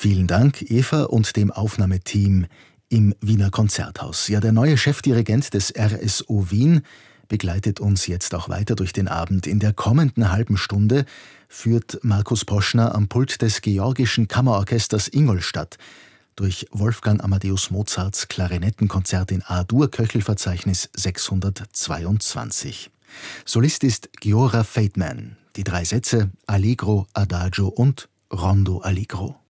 Vielen Dank, Eva, und dem Aufnahmeteam im Wiener Konzerthaus. Ja, der neue Chefdirigent des RSO Wien begleitet uns jetzt auch weiter durch den Abend. In der kommenden halben Stunde führt Markus Poschner am Pult des Georgischen Kammerorchesters Ingolstadt durch Wolfgang Amadeus Mozarts Klarinettenkonzert in A-Dur, Köchelverzeichnis 622. Solist ist Giora Feidman. Die 3 Sätze Allegro, Adagio und Rondo Allegro.